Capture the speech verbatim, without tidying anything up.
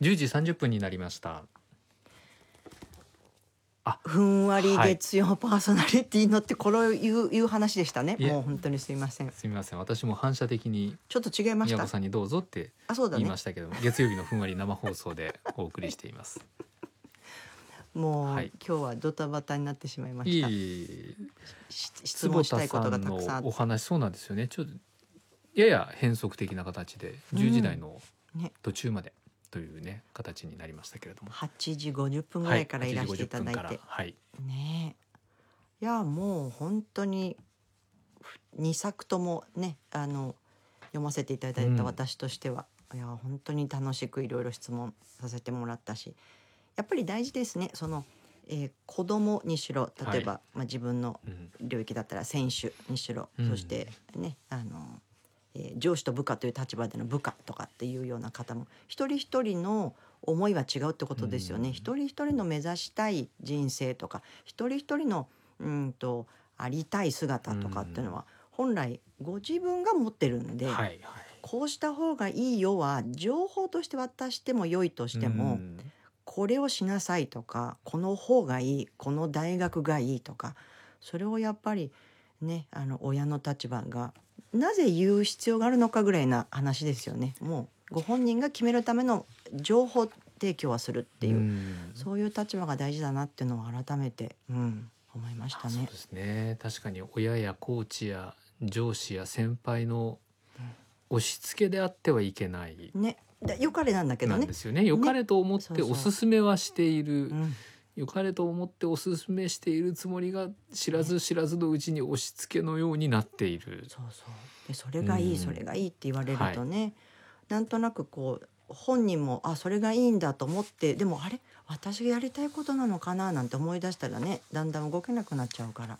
じゅうじさんじゅっぷんになりました。 あ、ふんわり月曜パーソナリティのってこれいういう話でしたね。もう本当にすいません。 すみません。私も反射的にちょっと違いました。 宮子さんにどうぞって言いましたけども、ね、月曜日のふんわり生放送でお送りしています。 もう、はい、今日はドタバタになってしまいました。いい質問したいことがたくさんあって、 お話そうなんですよね。ちょっとやや変則的な形でじゅうじ台の途中まで。うんねというね形になりましたけれども、 はちじごじゅっぷんぐらいからいらしていただいて、 はいはい、 ねいやもう本当ににさくともねあの読ませていただいた私としては、うん、いや本当に楽しくいろいろ質問させてもらったし、やっぱり大事ですね。その、えー、子供にしろ例えば、はいまあ、自分の領域だったら選手にしろ、うん、そしてねあのえー、上司と部下という立場での部下とかっていうような方も一人一人の思いは違うってことですよね。一人一人の目指したい人生とか一人一人のうんとありたい姿とかっていうのは本来ご自分が持ってるんで、はいはい、こうした方がいいよは情報として渡しても良いとしても、これをしなさいとかこの方がいいこの大学がいいとか、それをやっぱりねあの親の立場がなぜ言う必要があるのかぐらいな話ですよね。もうご本人が決めるための情報提供はするっていう、うん、そういう立場が大事だなっていうのを改めて、うん、思いましたね。 そうですね。確かに親やコーチや上司や先輩の押し付けであってはいけない、 うん、ねよかれなんだけどね。 なんですよね。よかれと思っておすすめはしている。そうそう、うん良かれと思っておすすめしているつもりが知らず知らずのうちに押し付けのようになっている。 そうそうでそれがいい、うん、それがいいって言われるとね、はい、なんとなくこう本人もあそれがいいんだと思って、でもあれ私がやりたいことなのかななんて思い出したらねだんだん動けなくなっちゃうから、